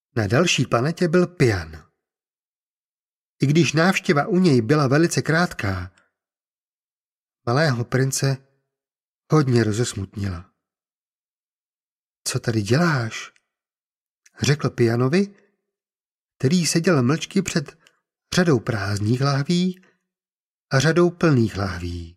Na další planetě byl Pian. I když návštěva u něj byla velice krátká, malého prince hodně rozesmutnila. Co tady děláš? Řekl Pianovi, který seděl mlčky před řadou prázdných lahví a řadou plných lahví.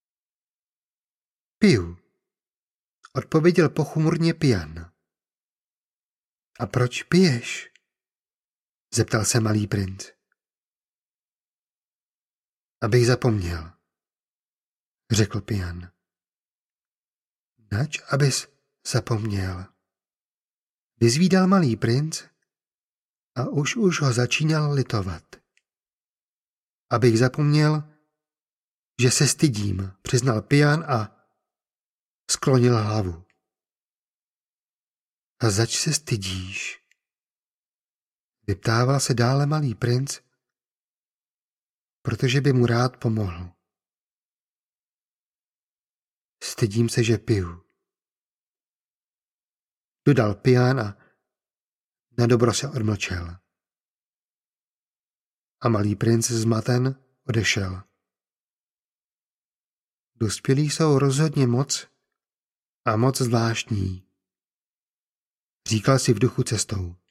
Piju, odpověděl pochmurně Pian. A proč piješ? Zeptal se malý princ. Abych zapomněl, řekl Pian. Nač, abys zapomněl? Vyzvídal malý princ a už ho začínal litovat. Abych zapomněl, že se stydím, přiznal Pian a sklonil hlavu. A zač se stydíš? Vyptával se dále malý princ, protože by mu rád pomohl. Stydím se, že piju, dodal Pian a nadobro se odmlčel. A malý princ zmaten odešel. Dospělí jsou rozhodně moc a moc zvláštní, říkal si v duchu cestou.